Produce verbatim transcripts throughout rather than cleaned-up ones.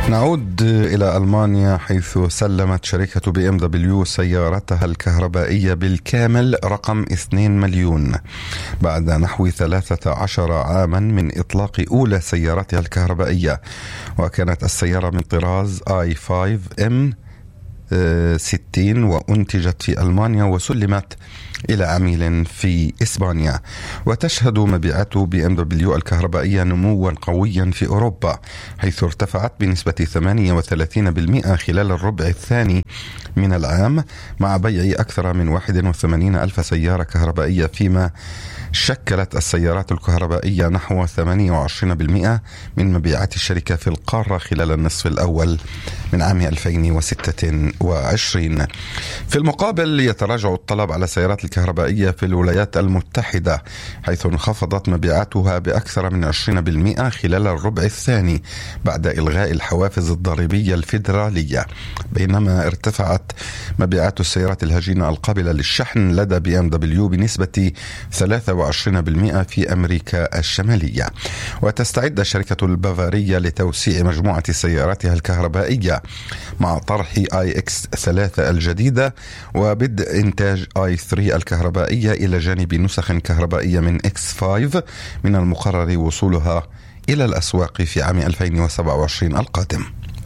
نعود إلى ألمانيا، حيث سلمت شركة بي إم دبليو سيارتها الكهربائية بالكامل رقم اثنين مليون بعد نحو ثلاثة عشر عاما من إطلاق أولى سيارتها الكهربائية، وكانت السيارة من طراز آي فايف إم ستين وأنتجت في ألمانيا وسلمت إلى عميل في إسبانيا. وتشهد مبيعات بي إم دبليو الكهربائية نموا قويا في أوروبا، حيث ارتفعت بنسبة ثمانية وثلاثين بالمئة خلال الربع الثاني من العام، مع بيع أكثر من واحد وثمانين ألف سيارة كهربائية، فيما شكلت السيارات الكهربائية نحو ثمانية وعشرين بالمئة من مبيعات الشركة في القارة خلال النصف الأول من عام ألفين وستة وعشرين. في المقابل يتراجع الطلب على السيارات الكهربائية في الولايات المتحدة، حيث انخفضت مبيعاتها بأكثر من عشرين بالمئة خلال الربع الثاني بعد إلغاء الحوافز الضريبية الفيدرالية، بينما ارتفعت مبيعات السيارات الهجينة القابلة للشحن لدى بي إم دبليو بنسبة ثلاثة وعشرين بالمئة في أمريكا الشمالية. وتستعد الشركة البافارية لتوسيع مجموعة سياراتها الكهربائية مع طرح آي إكس ثلاثة الجديدة وبدء إنتاج آي ثلاثة الكهربائية، إلى جانب نسخ كهربائية من إكس خمسة من المقرر وصولها إلى الأسواق في عام ألفين وسبعة وعشرين القادم.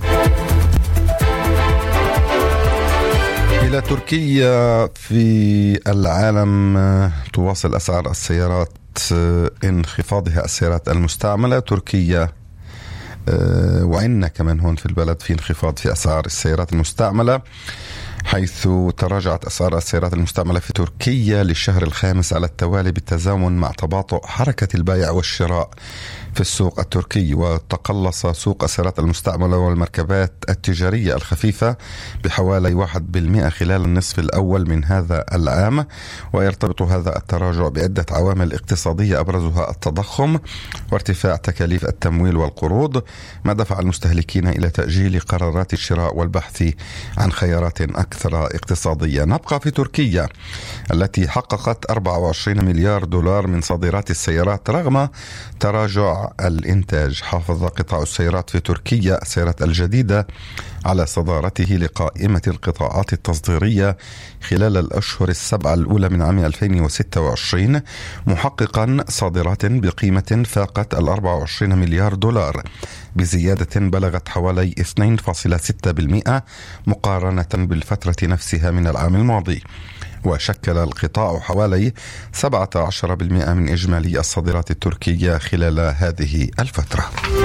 إلى تركيا، في العالم تواصل أسعار السيارات انخفاضها السيارات المستعملة. تركيا وعندنا كمان هون في البلد في انخفاض في أسعار السيارات المستعملة، حيث تراجعت أسعار السيارات المستعملة في تركيا للشهر الخامس على التوالي بالتزامن مع تباطؤ حركة البيع والشراء في السوق التركي. وتقلص سوق السيارات المستعملة والمركبات التجارية الخفيفة بحوالي واحد بالمئة خلال النصف الأول من هذا العام، ويرتبط هذا التراجع بعدة عوامل اقتصادية أبرزها التضخم وارتفاع تكاليف التمويل والقروض، ما دفع المستهلكين إلى تأجيل قرارات الشراء والبحث عن خيارات أكثر اقتصادية. نبقى في تركيا التي حققت أربعة وعشرين مليار دولار من صادرات السيارات رغم تراجع الإنتاج. حافظ قطاع السيارات في تركيا السيارات الجديدة على صدارته لقائمة القطاعات التصديرية خلال الأشهر السبعة الأولى من عام ألفين وستة وعشرين، محققا صادرات بقيمة فاقت الأربعة وعشرين مليار دولار بزيادة بلغت حوالي اثنين فاصلة ستة بالمئة مقارنة بالفترة نفسها من العام الماضي. وشكل القطاع حوالي سبعة عشر بالمئة من إجمالي الصادرات التركية خلال هذه الفترة.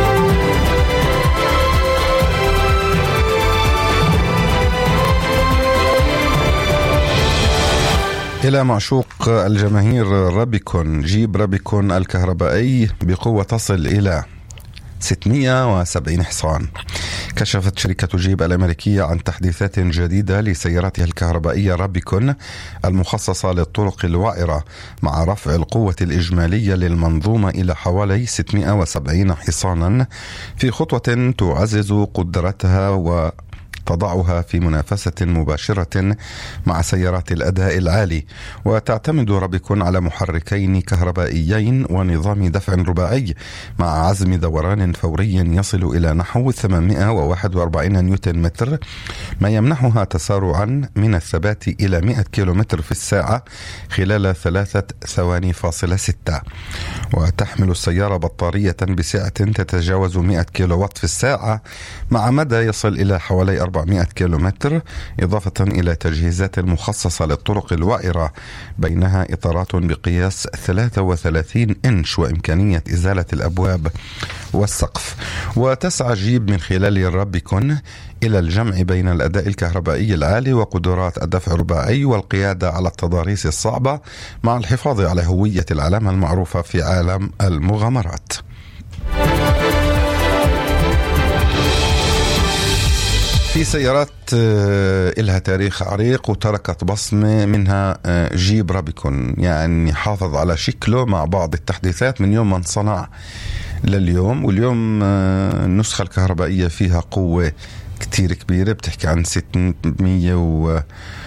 إلى معشوق الجماهير رابيكون، جيب رابيكون الكهربائي بقوة تصل إلى ستمئة وسبعين حصان. كشفت شركة جيب الأمريكية عن تحديثات جديدة لسياراتها الكهربائية رابيكون المخصصة للطرق الوعرة، مع رفع القوة الإجمالية للمنظومة إلى حوالي ستمئة وسبعين حصانا، في خطوة تعزز قدرتها و تضعها في منافسة مباشرة مع سيارات الأداء العالي. وتعتمد رابيكون على محركين كهربائيين ونظام دفع رباعي مع عزم دوران فوري يصل إلى نحو ثمانمئة وواحد وأربعين نيوتن متر، ما يمنحها تسارعا من الثبات إلى مئة كيلومتر في الساعة خلال ثلاثة ثواني فاصلة ستة. وتحمل السيارة بطارية بسعة تتجاوز مئة كيلووات في الساعة مع مدى يصل إلى حوالي أربعمئة كيلومتر، إضافة إلى تجهيزات مخصصة للطرق الوعرة بينها إطارات بقياس ثلاثة وثلاثين إنش وإمكانية إزالة الأبواب والسقف. وتسعى جيب من خلال الرابيكون إلى الجمع بين الأداء الكهربائي العالي وقدرات الدفع الرباعي والقيادة على التضاريس الصعبة، مع الحفاظ على هوية العلامة المعروفة في عالم المغامرات. في سيارات إلها تاريخ عريق وتركت بصمة، منها جيب رابيكون، يعني حافظ على شكله مع بعض التحديثات من يوم ما انصنع لليوم. واليوم النسخة الكهربائية فيها قوة كتير كبيرة، بتحكي عن ستمئة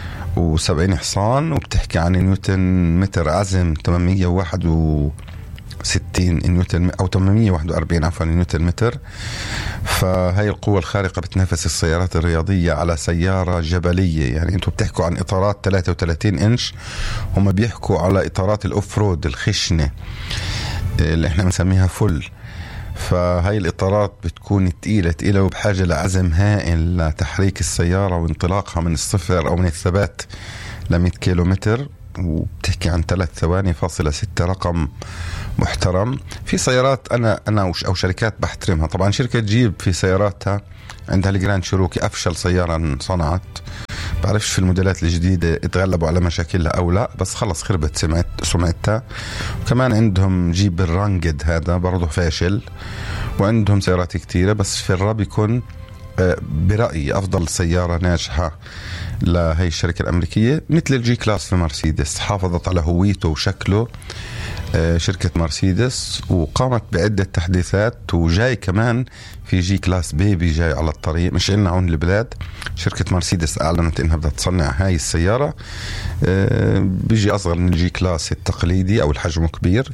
وسبعين حصان، وبتحكي عن نيوتن متر عزم ثمانمئة وواحد ستين نيوتن أو ثمانمئة وواحد وأربعين عفوا نيوتن متر. فهي القوة الخارقة بتنافس السيارات الرياضية على سيارة جبلية. يعني أنتوا بتحكوا عن إطارات ثلاثة وثلاثين إنش، هم بيحكوا على إطارات الأوفرود الخشنة اللي احنا بنسميها فل. فهاي الإطارات بتكون تقيلة تقيلة وبحاجة لعزم هائل لتحريك السيارة وانطلاقها من الصفر أو من الثبات لمئة كيلو متر، وبتحكي عن ثلاث ثواني فاصلة ستة، رقم محترم. في سيارات أنا أنا أو شركات بحترمها طبعا. شركة جيب في سياراتها عندها الجراند شيروكي أفشل سيارة صنعت، بعرفش في الموديلات الجديدة اتغلبوا على مشاكلها أو لا، بس خلص خربت سمعت سمعتها. وكمان عندهم جيب الرانجد هذا برضه فاشل، وعندهم سيارات كتيرة. بس في الرابيكون برأيي أفضل سيارة ناجحة لهي الشركة الأمريكية، مثل الجي كلاس في مرسيدس، حافظت على هويته وشكله شركة مرسيدس، وقامت بعدة تحديثات. وجاي كمان في جي كلاس بيبي جاي على الطريق، مش إلنا عون البلاد. شركة مرسيدس أعلنت إنها بدها تصنع هاي السيارة، بيجي أصغر من الجي كلاس التقليدي أو الحجم كبير.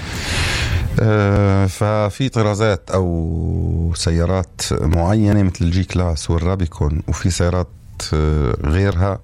ففي طرازات أو سيارات معينة مثل الجي كلاس والرابيكون، وفي سيارات غيرها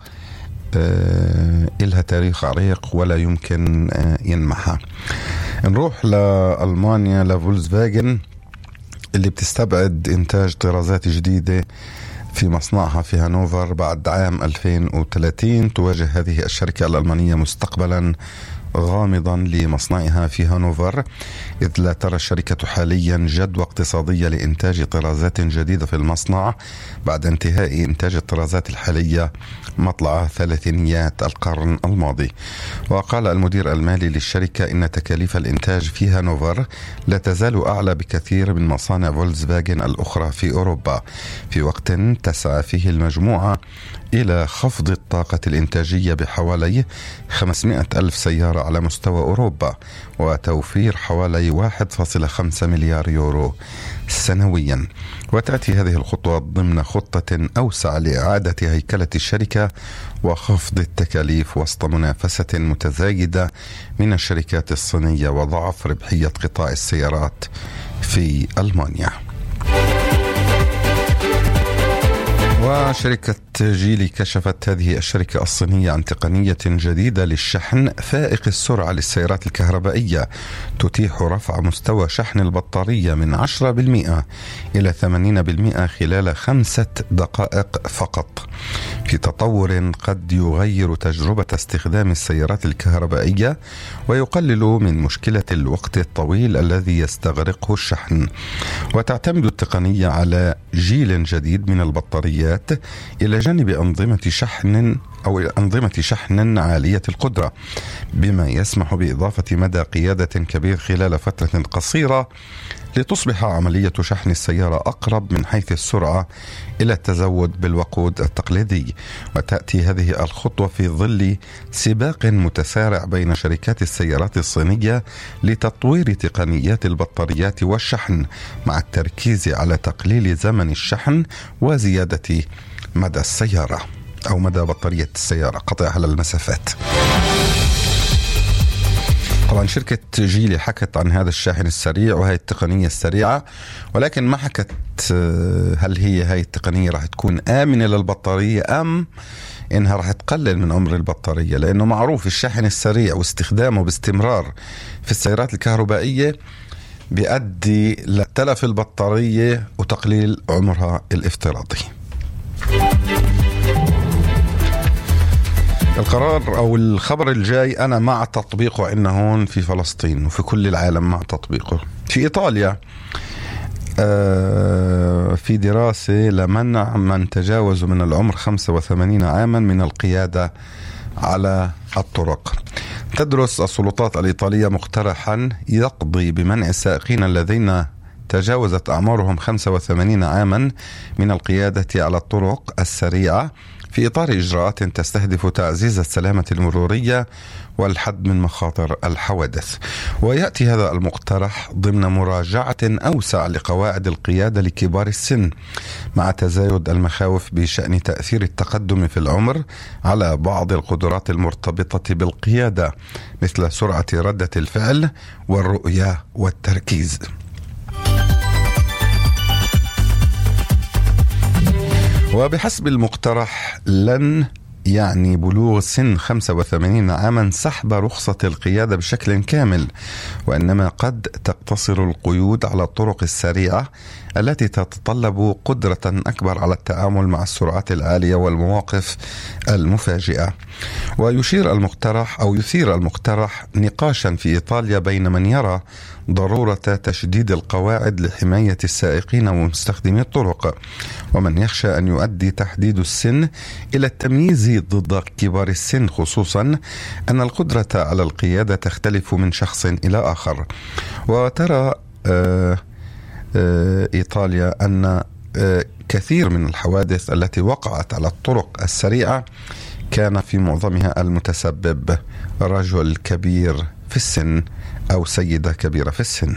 إلها تاريخ عريق ولا يمكن ينمحى. نروح لألمانيا لفولكسفاجن اللي بتستبعد إنتاج طرازات جديدة في مصنعها في هانوفر بعد عام ألفين وثلاثين. تواجه هذه الشركة الألمانية مستقبلا غامضا لمصنعها في هانوفر، إذ لا ترى الشركة حاليا جدوى اقتصادية لإنتاج طرازات جديدة في المصنع بعد انتهاء إنتاج الطرازات الحالية مطلع ثلاثينيات القرن الماضي. وقال المدير المالي للشركة إن تكاليف الإنتاج في هانوفر لا تزال أعلى بكثير من مصانع فولكسفاجن الأخرى في أوروبا، في وقت تسعى فيه المجموعة إلى خفض الطاقة الإنتاجية بحوالي خمسمائة ألف سيارة على مستوى أوروبا، وتوفير حوالي واحد فاصلة خمسة مليار يورو سنويا. وتأتي هذه الخطوة ضمن خطة أوسع لإعادة هيكلة الشركة وخفض التكاليف وسط منافسة متزايدة من الشركات الصينية وضعف ربحية قطاع السيارات في ألمانيا. وشركة جيلي كشفت هذه الشركة الصينية عن تقنية جديدة للشحن فائق السرعة للسيارات الكهربائية تتيح رفع مستوى شحن البطارية من عشرة بالمئة إلى ثمانين بالمئة خلال خمسة دقائق فقط، في تطور قد يغير تجربة استخدام السيارات الكهربائية ويقلل من مشكلة الوقت الطويل الذي يستغرقه الشحن. وتعتمد التقنية على جيل جديد من البطاريات إلى جانب أنظمة شحن أو أنظمة شحن عالية القدرة، بما يسمح بإضافة مدى قيادة كبير خلال فترة قصيرة لتصبح عملية شحن السيارة أقرب من حيث السرعة إلى التزود بالوقود التقليدي. وتأتي هذه الخطوة في ظل سباق متسارع بين شركات السيارات الصينية لتطوير تقنيات البطاريات والشحن، مع التركيز على تقليل زمن الشحن وزيادة مدى السيارة أو مدى بطارية السيارة، قطعها للمسافات. طبعا شركة جيلي حكت عن هذا الشاحن السريع وهي التقنية السريعة، ولكن ما حكت هل هي هاي التقنية راح تكون آمنة للبطارية أم إنها راح تقلل من عمر البطارية، لأنه معروف الشاحن السريع واستخدامه باستمرار في السيارات الكهربائية بيؤدي لتلف البطارية وتقليل عمرها الافتراضي. القرار أو الخبر الجاي أنا مع تطبيقه عندنا هون في فلسطين وفي كل العالم مع تطبيقه. في إيطاليا في دراسة لمنع من تجاوزوا من العمر خمسة وثمانين عاما من القيادة على الطرق. تدرس السلطات الإيطالية مقترحا يقضي بمنع السائقين الذين تجاوزت أعمارهم خمسة وثمانين عاما من القيادة على الطرق السريعة في إطار إجراءات تستهدف تعزيز السلامة المرورية والحد من مخاطر الحوادث. ويأتي هذا المقترح ضمن مراجعة أوسع لقواعد القيادة لكبار السن، مع تزايد المخاوف بشأن تأثير التقدم في العمر على بعض القدرات المرتبطة بالقيادة، مثل سرعة ردة الفعل والرؤية والتركيز. وبحسب المقترح لن يعني بلوغ سن خمسة وثمانين عاما سحب رخصة القيادة بشكل كامل، وإنما قد تقتصر القيود على الطرق السريعة التي تتطلب قدرة أكبر على التعامل مع السرعات العالية والمواقف المفاجئة. ويشير المقترح أو يثير المقترح نقاشا في إيطاليا بين من يرى ضرورة تشديد القواعد لحماية السائقين ومستخدمي الطرق، ومن يخشى أن يؤدي تحديد السن إلى التمييز ضد كبار السن، خصوصا أن القدرة على القيادة تختلف من شخص إلى آخر. وترى آه آه إيطاليا أن آه كثير من الحوادث التي وقعت على الطرق السريعة كان في معظمها المتسبب رجل كبير في السن أو سيدة كبيرة في السن.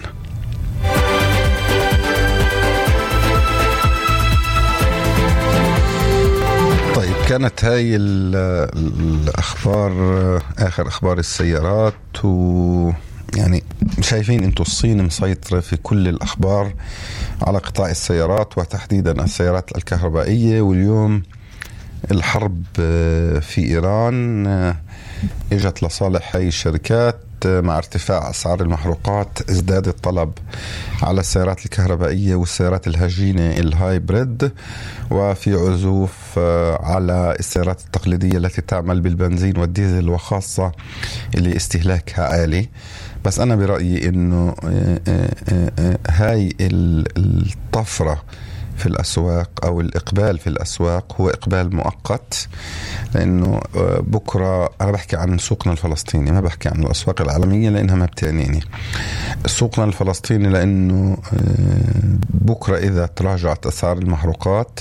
طيب، كانت هاي الأخبار آخر أخبار السيارات، ويعني شايفين أنتوا الصين مسيطرة في كل الأخبار على قطاع السيارات وتحديدا السيارات الكهربائية. واليوم الحرب في إيران اجت لصالح هاي الشركات، مع ارتفاع أسعار المحروقات ازداد الطلب على السيارات الكهربائية والسيارات الهجينة الهايبريد، وفي عزوف على السيارات التقليدية التي تعمل بالبنزين والديزل وخاصة اللي استهلاكها عالي. بس أنا برأيي إنه هاي الطفرة في الأسواق أو الإقبال في الأسواق هو إقبال مؤقت، لأنه بكرة أنا بحكي عن سوقنا الفلسطيني، ما بحكي عن الأسواق العالمية لأنها ما بتعنيني. سوقنا الفلسطيني لأنه بكرة إذا تراجعت أسعار المحروقات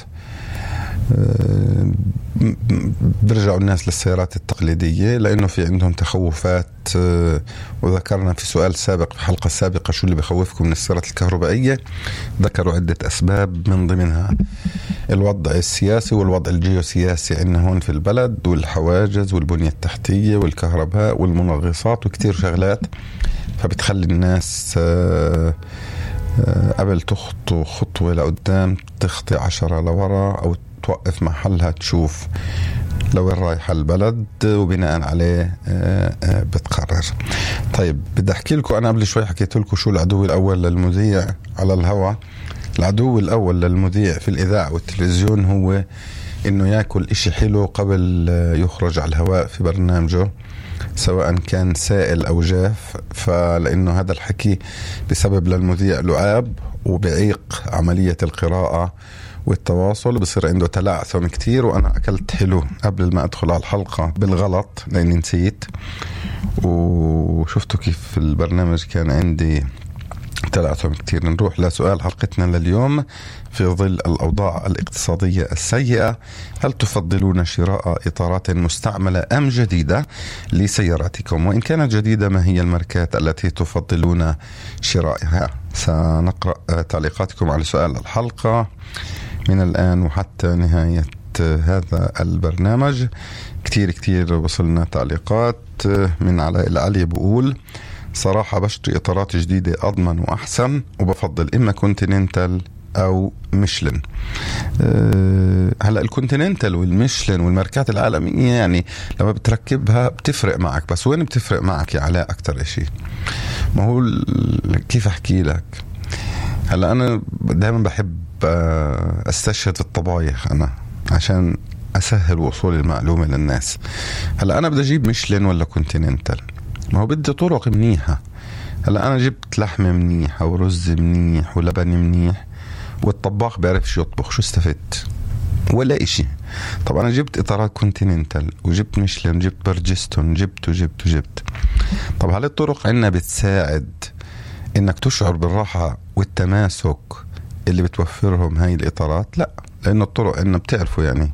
برجعوا الناس للسيارات التقليدية، لأنه في عندهم تخوفات. وذكرنا في سؤال سابق في حلقة سابقة شو اللي بخوفكم من السيارات الكهربائية، ذكروا عدة أسباب، من ضمنها الوضع السياسي والوضع الجيوسياسي عندنا هون في البلد، والحواجز والبنية التحتية والكهرباء والمنغصات وكتير شغلات، فبتخلي الناس قبل تخطو خطوة لقدام تخطي عشرة لورا أو توقف محلها تشوف لوين رايح البلد، وبناء عليه بتقرر. طيب، بدي أحكي لكم، أنا قبل شوي حكيت لكم شو العدو الأول للمذيع على الهواء. العدو الأول للمذيع في الإذاعة والتلفزيون هو إنه يأكل إشي حلو قبل يخرج على الهواء في برنامجه، سواء كان سائل أو جاف. فلأنه هذا الحكي بسبب للمذيع لعاب وبعيق عملية القراءة والتواصل، بصير عنده تلعثم كتير. وأنا أكلت حلو قبل ما أدخل على الحلقة بالغلط لأني نسيت، وشفتوا كيف في البرنامج كان عندي تلعثم كتير. نروح لسؤال حلقتنا لليوم. في ظل الأوضاع الاقتصادية السيئة، هل تفضلون شراء إطارات مستعملة أم جديدة لسياراتكم؟ وإن كانت جديدة، ما هي الماركات التي تفضلون شرائها؟ سنقرأ تعليقاتكم على سؤال الحلقة من الآن وحتى نهاية هذا البرنامج. كتير كتير وصلنا تعليقات. من علاء العلي بقول: صراحة بشتري إطارات جديدة أضمن وأحسن، وبفضل إما كونتيننتال أو ميشلين. أه هلأ الكونتيننتال والميشلين والماركات العالمية يعني لما بتركبها بتفرق معك، بس وين بتفرق معك يا علاء أكتر إشي؟ ما هو كيف أحكي لك، هلأ أنا دائما بحب أستشهد في الطبايخ أنا عشان أسهل وصول المعلومة للناس. هلأ أنا بدي أجيب ميشلين ولا كونتيننتال؟ ما هو بدي طرق منيحة. هلأ أنا جبت لحمة منيحة ورز منيح ولبن منيح، والطباخ بيعرفش يطبخ، شو استفدت؟ ولا إشي. طب أنا جبت إطارات كونتيننتال وجبت ميشلين، جبت برجستون، جبت وجبت وجبت. طب هل الطرق عنا بتساعد انك تشعر بالراحة والتماسك اللي بتوفرهم هاي الإطارات؟ لا، لأن الطرق إنه بتعرفوا يعني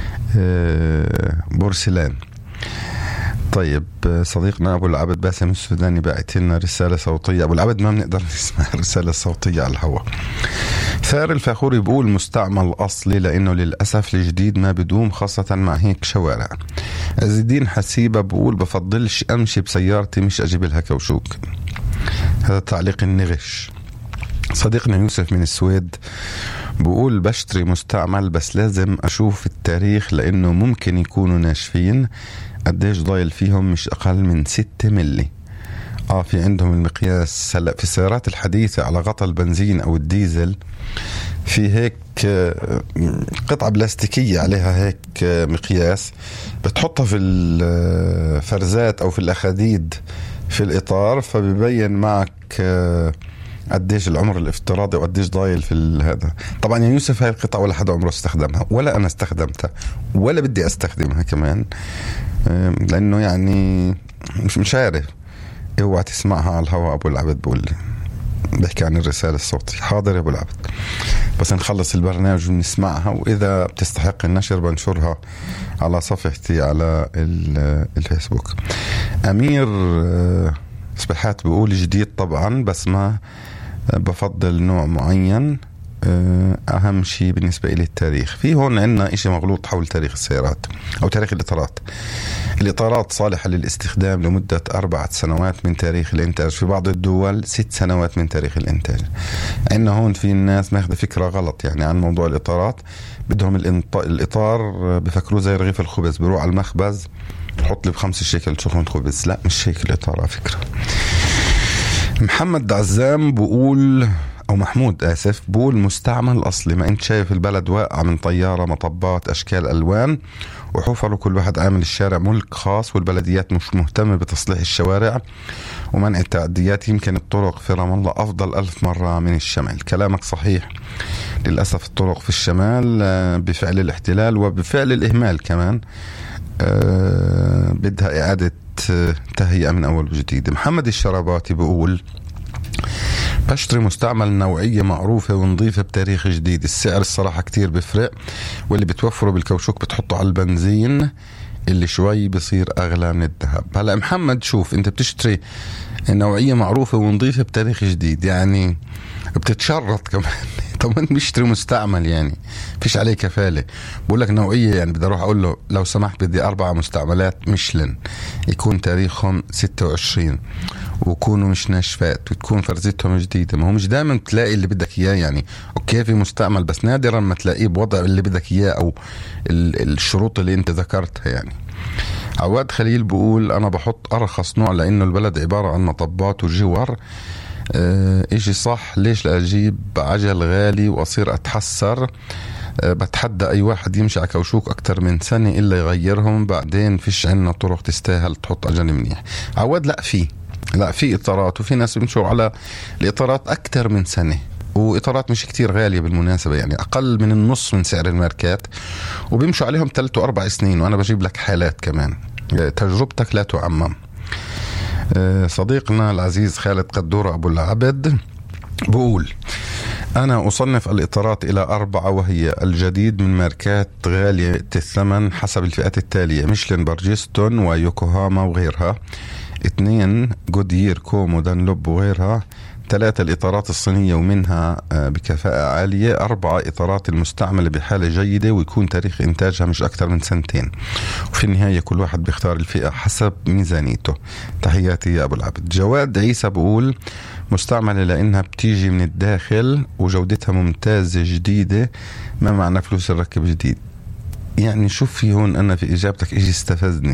بورسلان. طيب صديقنا أبو العبد باسم السوداني باعت لنا رسالة صوتية. أبو العبد ما بنقدر نسمع رسالة صوتية على الهواء. ثار الفاخوري بيقول مستعمل أصلي لأنه للأسف الجديد ما بدوم، خاصة مع هيك شوارع. عز الدين حسيبة بيقول بفضلش أمشي بسيارتي، مش أجيب لها كوشوك. هذا تعليق النغش. صديقنا يوسف من السويد بقول بشتري مستعمل بس لازم أشوف التاريخ لأنه ممكن يكونوا ناشفين. قديش ضايل فيهم؟ مش أقل من ستة ملي. آه في عندهم المقياس. هلأ في السيارات الحديثة على غطاء البنزين أو الديزل في هيك قطعة بلاستيكية عليها هيك مقياس بتحطها في الفرزات أو في الأخاديد في الإطار، فبيبين معك قديش العمر الافتراضي وقديش ضايل في هذا. طبعا يا يوسف هاي القطعة ولا حدا عمره استخدمها، ولا أنا استخدمتها، ولا بدي استخدمها كمان، لأنه يعني مش مش عارف. اوعى تسمعها على الهواء. أبو العبد بقول لي بحكي عن الرسالة الصوتية. حاضر يا أبو العبد، بس نخلص البرنامج ونسمعها، وإذا بتستحق النشر بنشرها على صفحتي على الفيسبوك. أمير سبحات بيقول جديد طبعا، بس ما بفضل نوع معين. أهم شيء بالنسبة إلي التاريخ. في هون عندنا إشي مغلوط حول تاريخ السيارات أو تاريخ الإطارات. الإطارات صالحة للاستخدام لمدة أربعة سنوات من تاريخ الإنتاج، في بعض الدول ست سنوات من تاريخ الإنتاج. عندنا هون في الناس ماخذ فكرة غلط يعني عن موضوع الإطارات. بدهم الإطار بفكروه زي رغيف الخبز، بيروح على المخبز حط لي بخمس شيكل شخون خبز. لا، مش هيك الإطار على فكرة. محمد عزام بقول أو محمود آسف بقول مستعمل أصلي. ما أنت شايف البلد واقع من طيارة، مطبات، أشكال ألوان وحفر، وكل واحد عامل الشارع ملك خاص، والبلديات مش مهتمة بتصليح الشوارع ومنع التعديات. يمكن الطرق في رام الله أفضل ألف مرة من الشمال. كلامك صحيح. للأسف الطرق في الشمال بفعل الاحتلال وبفعل الإهمال كمان أه بدها إعادة تهيئة من أول وجديد. محمد الشراباتي بقول بشتري مستعمل نوعية معروفة ونظيفة بتاريخ جديد. السعر الصراحة كتير بفرق، واللي بتوفره بالكوشوك بتحطه على البنزين اللي شوي بصير أغلى من الذهب. هلأ محمد شوف، أنت بتشتري نوعية معروفة ونظيفة بتاريخ جديد، يعني بتتشرط كمان. طب انت بيشتري مستعمل يعني فيش عليه كفالة. بقول لك نوعية، يعني بدي اروح اقول له لو سمحت بدي اربع مستعملات ميشلين يكون تاريخهم ستة وعشرين ويكونوا مش ناشفات وتكون فرزتهم جديدة. ما هو مش دائما تلاقي اللي بدك اياه يعني. اوكي في مستعمل، بس نادرا ما تلاقيه بوضع اللي بدك اياه او الشروط اللي انت ذكرتها يعني. عواد خليل بقول انا بحط ارخص نوع لانه البلد عبارة عن مطبات وجوار. اه ايشي صح، ليش لا اجيب عجل غالي واصير اتحسر؟ اه بتحدى اي واحد يمشي على كوشوك اكتر من سنة الا يغيرهم، بعدين فيش عنا طرق تستاهل تحط عجل منيح. عواد لا في لا في اطارات، وفي ناس بيمشوا على الاطارات اكتر من سنة، واطارات مش كتير غالية بالمناسبة، يعني اقل من النص من سعر الماركات، وبيمشوا عليهم ثلاث واربع سنين. وانا بجيب لك حالات كمان، تجربتك لا تعمم. صديقنا العزيز خالد قدورة أبو العبد بقول أنا أصنف الإطارات إلى أربعة، وهي الجديد من ماركات غالية الثمن حسب الفئات التالية: ميشلين، برجستون، ويوكوهاما وغيرها. اثنين جودير، كومو، دانلوب وغيرها. ثلاثة الإطارات الصينية ومنها بكفاءة عالية. أربعة إطارات المستعملة بحالة جيدة ويكون تاريخ إنتاجها مش أكثر من سنتين. وفي النهاية كل واحد بيختار الفئة حسب ميزانيته. تحياتي يا أبو العبد. جواد عيسى بقول مستعملة لأنها بتيجي من الداخل وجودتها ممتازة جديدة، ما معنى فلوس الركب جديد؟ يعني شوف في هون أنا في إجابتك إيش استفزني.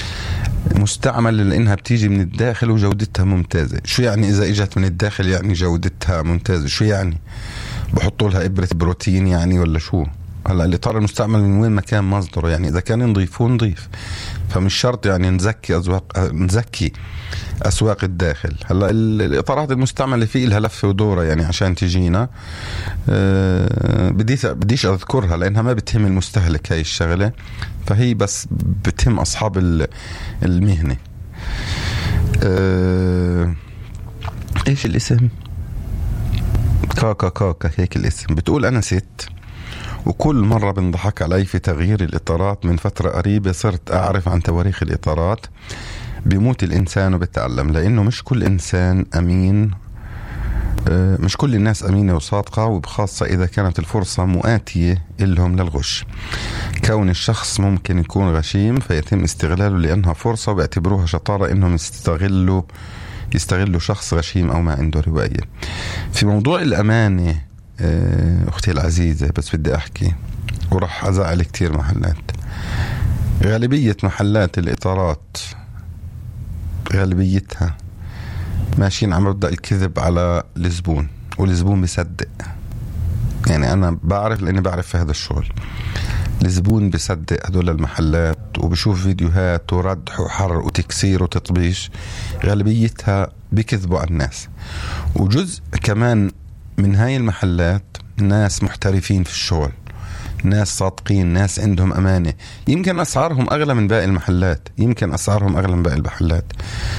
مستعمل لأنها بتيجي من الداخل وجودتها ممتازة. شو يعني إذا إجت من الداخل يعني جودتها ممتازة؟ شو يعني بحطوا لها إبرة بروتين يعني ولا شو؟ هلا الإطار المستعمل من وين ما كان مصدره، يعني إذا كان نضيفه نضيف، فمش شرط يعني نزكي أسواق نزكي أسواق الداخل. هلا الإطارات المستعملة فيه لها لفة ودورة يعني عشان تجينا. أه بدي بديش أذكرها لأنها ما بتهم المستهلك هاي الشغلة، فهي بس بتهم أصحاب المهنة. أه ايش الاسم؟ كاكا كاكا هيك الاسم. بتقول أنا ست وكل مرة بنضحك علي في تغيير الإطارات. من فترة قريبة صرت أعرف عن تواريخ الإطارات. بيموت الإنسان وبتعلم، لأنه مش كل إنسان أمين، مش كل الناس أمينة وصادقة، وبخاصة إذا كانت الفرصة مؤاتية لهم للغش. كون الشخص ممكن يكون غشيم فيتم استغلاله لأنها فرصة، وبيعتبروها شطارة إنهم يستغلوا يستغلوا شخص غشيم أو ما عنده رواية. في موضوع الأمانة أختي العزيزة، بس بدي أحكي ورح أزعل كتير محلات. غالبية محلات الإطارات غالبيتها ماشيين عم يبدأ الكذب على الزبون، والزبون بيصدق. يعني أنا بعرف لأني بعرف في هذا الشغل. الزبون بيصدق هدول المحلات وبشوف فيديوهات وردح وحرق وتكسير وتطبيش. غالبيتها بيكذبوا على الناس. وجزء كمان من هاي المحلات ناس محترفين في الشغل، ناس صادقين، ناس عندهم أمانة. يمكن أسعارهم أغلى من باقي المحلات، يمكن أسعارهم أغلى من باقي المحلات،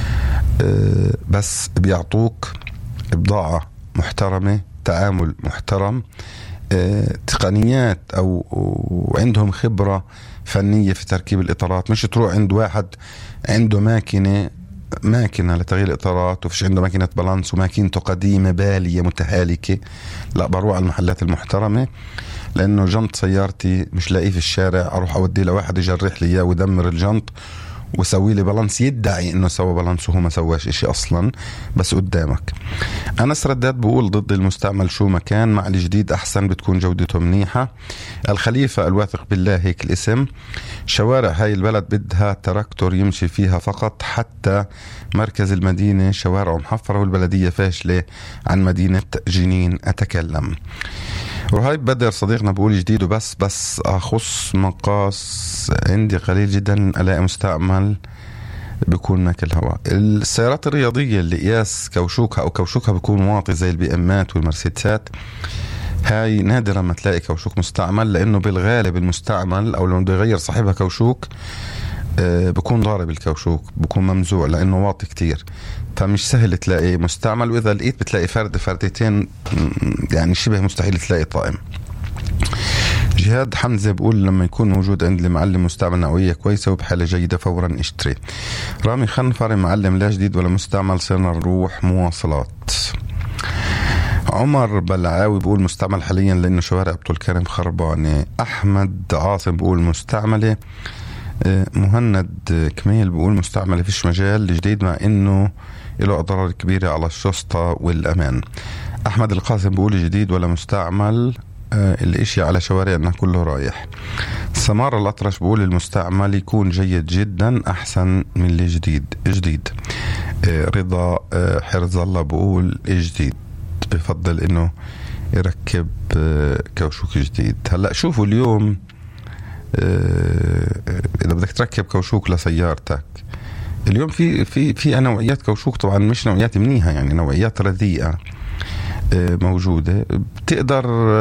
أه بس بيعطوك بضاعة محترمة، تعامل محترم، أه تقنيات أو وعندهم خبرة فنية في تركيب الإطارات. مش تروح عند واحد عنده ماكينة ماكينة لتغيير الإطارات وفيش عنده ماكينة بالانس وماكينته قديمة بالية متهالكة. لا، بروح على المحلات المحترمة، لأنه جنط سيارتي مش لاقيه في الشارع أروح أودي لواحد يجرح لي إياه ويدمر الجنط وسوي لي بالانس، يدعي إنه سوى بالانس وهو ما سواش إشي أصلا بس قدامك. أنس رداد بقول ضد المستعمل شو مكان، مع الجديد أحسن، بتكون جودته منيحة. الخليفة الواثق بالله هيك الاسم. شوارع هاي البلد بدها تراكتور يمشي فيها فقط، حتى مركز المدينة شوارعه محفرة والبلدية فاشلة. عن مدينة جنين أتكلم. وهاي بدر صديقنا بقول جديد وبس بس أخص مقاس عندي قليل جدا ألاقي مستعمل بيكون ماكل هواء. السيارات الرياضية اللي قياس كوشوكها أو كوشوكها بيكون واطي زي البي امات والمرسيدسات، هاي نادرا ما تلاقي كوشوك مستعمل، لأنه بالغالب المستعمل أو لو بده يغير صاحبها كوشوك آه بكون ضارب الكوشوك، بكون ممزوع لأنه واطي كتير، فمش سهل تلاقي مستعمل. وإذا لقيت بتلاقي فرد فردتين، يعني شبه مستحيل تلاقي طائم. جهاد حمزة بقول لما يكون موجود عند المعلم مستعمل نوعية كويسة وبحالة جيدة فورا اشتري. رامي خنفر معلم لا جديد ولا مستعمل، صرنا نروح مواصلات. عمر بلعاوي بقول مستعمل حاليا لأنه شوارع أبو الكرم خربانة. أحمد عاصم بقول مستعملة. مهند كميل بقول مستعملة فيش مجال لجديد مع إنه له أضرار كبيرة على الشسطة والأمان. أحمد القاسم بقول جديد ولا مستعمل، آه الاشي على شوارعنا كله رايح. سمار الأطرش بقول المستعمل يكون جيد جدا أحسن من الجديد. جديد. آه رضا آه حرز الله بقول جديد، بفضل إنه يركب آه كوشوك جديد. هلأ شوفوا اليوم آه إذا بدك تركب كوشوك لسيارتك اليوم في في في نوعيات كوشوك، طبعا مش نوعيات منيحة، يعني نوعيات رديئة موجودة، بتقدر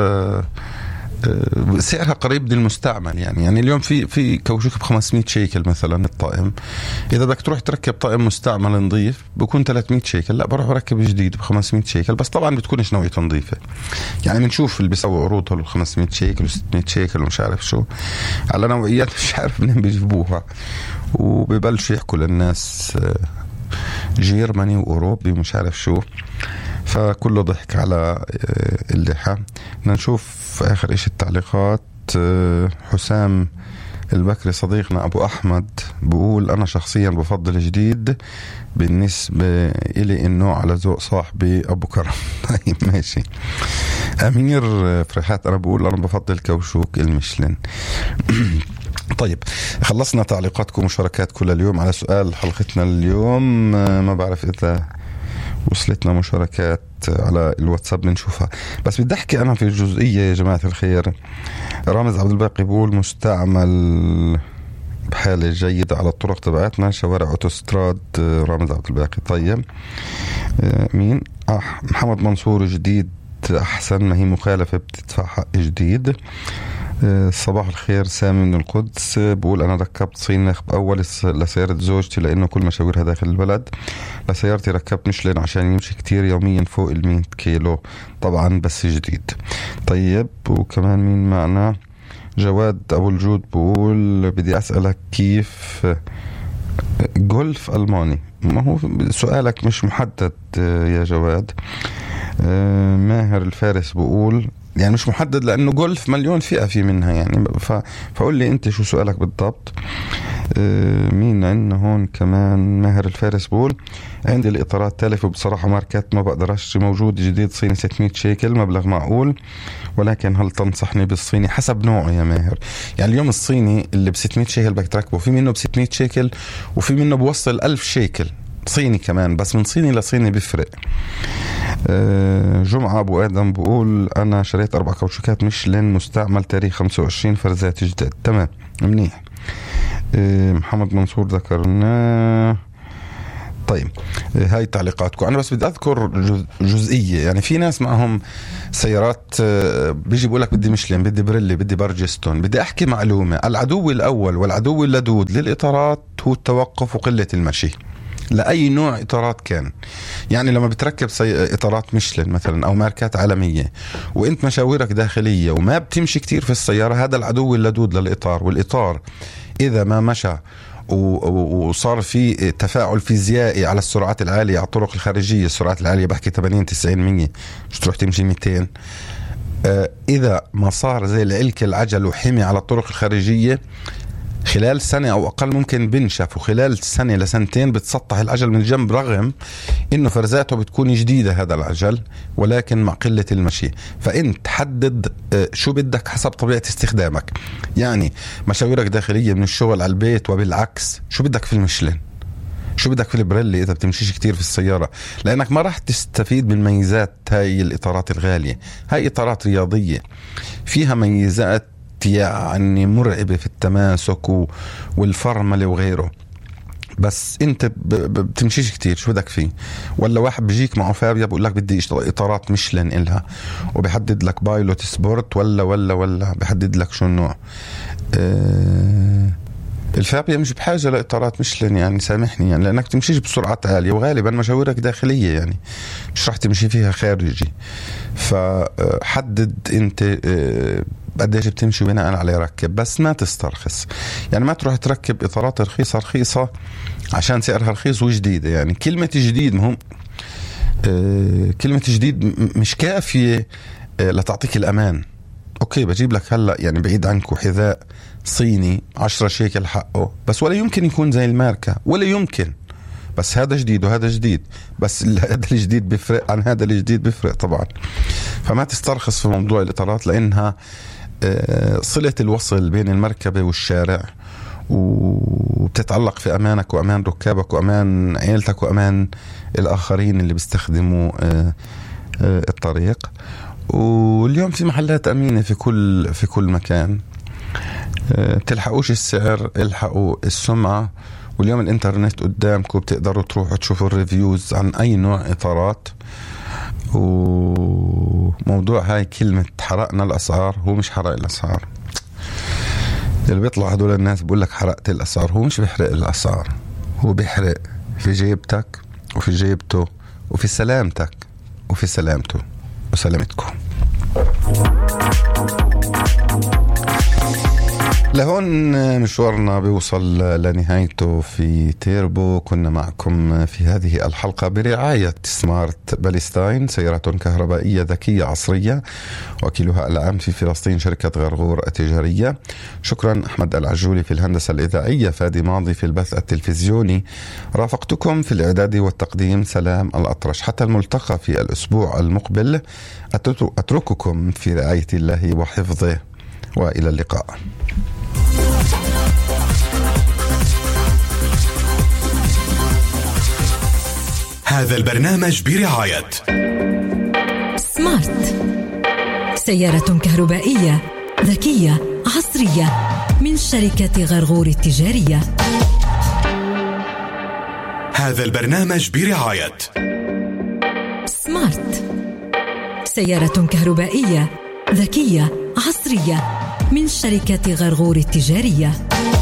سعرها قريب للمستعمل. يعني يعني اليوم في في كوشوك ب خمسمية شيكل مثلا الطائم. إذا بدك تروح تركب طائم مستعمل نظيف بكون ثلاثمية شيكل، لا بروح بركب جديد ب خمسمية شيكل، بس طبعا بتكونش نوعيته نظيفة. يعني بنشوف اللي بيسووا عروض ال خمسمية شيكل و ستمية شيكل ومش عارف شو على نوعيات مش عارف منين بيجيبوها، وبيبلشوا يحكوا للناس جيرماني وأوروبي ومش عارف شو، فكله ضحك على اللحى. نشوف آخر إشي التعليقات. حسام البكري صديقنا أبو أحمد بقول أنا شخصيا بفضل جديد بالنسبة إلي النوع على ذوق صاحبي أبو كرم. طيب ماشي. أمير فرحات أنا بقول أنا بفضل كوشوك المشلن. طيب خلصنا تعليقاتكم ومشاركاتكم لليوم على سؤال حلقتنا اليوم. ما بعرف إذا وصلتنا مشاركات على الواتساب بنشوفها، بس بدي أحكي أنا في جزئية يا جماعة الخير. رامز عبد الباقي بيقول مستعمل بحالة جيدة على الطرق تبعتنا شوارع أوتوستراد. رامز عبد الباقي. طيب مين؟ آه محمد منصور جديد أحسن، ما هي مخالفة بتدفع حق جديد. صباح الخير، سامي من القدس بقول أنا ركبت صيني ناخب أول لسيارة زوجتي لأنه كل مشاويرها داخل البلد. لسيارتي ركبت ميشلين عشان يمشي كتير يوميا فوق المية كيلو طبعا بس جديد. طيب وكمان مين معنا؟ جواد أبو الجود بقول بدي أسألك كيف جولف ألماني. ما هو سؤالك مش محدد يا جواد. ماهر الفارس بقول يعني مش محدد لأنه جولف مليون فئة في منها يعني، فقول لي أنت شو سؤالك بالضبط. آه مين عندنا هون كمان؟ ماهر الفارس بقول عندي الإطارات تالفة بصراحة ماركات ما بقدر أشتري، موجود جديد صيني ستمية شيكل مبلغ معقول، ولكن هل تنصحني بالصيني؟ حسب نوعه يا ماهر. يعني اليوم الصيني اللي بستمية شيكل بدك تركبه، في منه بستمية شيكل وفي منه بوصل ألف شيكل صيني كمان، بس من صيني لصيني بيفرق. أه جمعة أبو آدم بقول أنا شريت أربع كاوتشوكات ميشلين مستعمل تاريخ خمسة وعشرين فرزات جداد. تمام منيح. أه محمد منصور ذكرناه. طيب أه هاي تعليقاتكم. أنا بس بدي أذكر جزئية، يعني في ناس معهم سيارات أه بيجي بقولك بدي ميشلين، بدي بريلي، بدي برجستون. بدي أحكي معلومة، العدو الأول والعدو اللدود للإطارات هو التوقف وقلة المشي لأي نوع إطارات كان. يعني لما بتركب إطارات ميشلين مثلا أو ماركات عالمية وإنت مشاويرك داخلية وما بتمشي كتير في السيارة، هذا العدو اللدود للإطار. والإطار إذا ما مشى وصار في تفاعل فيزيائي على السرعات العالية على الطرق الخارجية، السرعات العالية بحكي ثمانين تسعين مية، مش تروح تمشي مئتين. إذا ما صار زي العلك العجل وحمي على الطرق الخارجية، خلال سنة أو أقل ممكن بنشف، وخلال سنة لسنتين بتسطح العجل من الجنب، رغم إنه فرزاته بتكون جديدة هذا العجل ولكن مع قلة المشي. فأنت حدد شو بدك حسب طبيعة استخدامك. يعني مشاويرك داخلية من الشغل على البيت وبالعكس، شو بدك في الميشلين، شو بدك في البريلي إذا بتمشيش كتير في السيارة، لأنك ما راح تستفيد من ميزات هاي الإطارات الغالية. هاي إطارات رياضية فيها ميزات يعني مرعبة في التماسك والفرملة وغيره، بس انت بتمشيش كتير، شو بدك فيه؟ ولا واحد بيجيك معه فابيا بقول لك بدي اطارات ميشلين إلها، وبيحدد لك بايلوت سبورت ولا ولا ولا بيحدد لك شو النوع. اه الفابيا مش بحاجة لإطارات ميشلين يعني، سامحني يعني، لأنك تمشيش بسرعات عالية وغالبا مشاويرك داخلية يعني مش راح تمشي فيها خارجي. فحدد انت اه قديش بتمشي بناء على ركب، بس ما تسترخص. يعني ما تروح تركب إطارات رخيصة رخيصة عشان سعرها رخيص وجديدة. يعني كلمة جديد مهم، آه كلمة جديد مش كافية آه لتعطيك الأمان. أوكي بجيب لك هلأ يعني بعيد عنكو حذاء صيني عشرة شيكل حقه، بس ولا يمكن يكون زي الماركة، ولا يمكن، بس هذا جديد وهذا جديد، بس هذا الجديد بيفرق عن هذا الجديد بيفرق طبعا. فما تسترخص في موضوع الإطارات، لأنها صلة الوصل بين المركبة والشارع، وبتتعلق في أمانك وأمان ركابك وأمان عيلتك وأمان الآخرين اللي بيستخدموا الطريق. واليوم في محلات أمينة في كل في كل مكان. تلحقوش السعر، الحقوا السمعة. واليوم الإنترنت قدامكم، بتقدروا تروحوا تشوفوا الريفيوز عن أي نوع إطارات. وموضوع هاي كلمة حرقنا الأسعار، هو مش حرق الأسعار. اللي بيطلع هدول الناس بيقول لك حرقت الأسعار، هو مش بيحرق الأسعار، هو بيحرق في جيبتك وفي جيبته وفي سلامتك وفي سلامته وسلامتكم. لهون مشوارنا بيوصل لنهايته في تيربو. كنا معكم في هذه الحلقة برعاية سمارت باليستاين، سيارة كهربائية ذكية عصرية، وكيلها العام في فلسطين شركة غرغور التجارية. شكرا أحمد العجولي في الهندسة الإذاعية، فادي ماضي في البث التلفزيوني، رافقتكم في الإعداد والتقديم سلام الأطرش. حتى الملتقى في الأسبوع المقبل، أترككم في رعاية الله وحفظه، وإلى اللقاء. هذا البرنامج برعاية سمارت، سيارة كهربائية ذكية عصرية من شركة غرغور التجارية. هذا البرنامج برعاية سمارت، سيارة كهربائية ذكية عصرية من شركة غرغور التجارية.